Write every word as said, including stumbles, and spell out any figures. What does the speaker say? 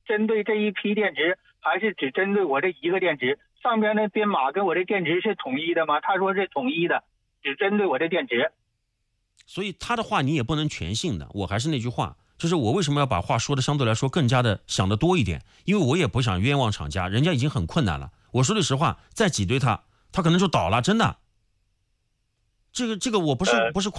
针对这一批电池，还是只针对我这一个电池？上边的编码跟我这电池是统一的吗？他说是统一的，只针对我这电池。 所以他的话你也不能全信的。我还是那句话，就是我为什么要把话说的相对来说更加的想得多一点？因为我也不想冤枉厂家，人家已经很困难了。我说句实话，再挤兑他，他可能就倒了，真的。这个这个我不是、呃、不是夸。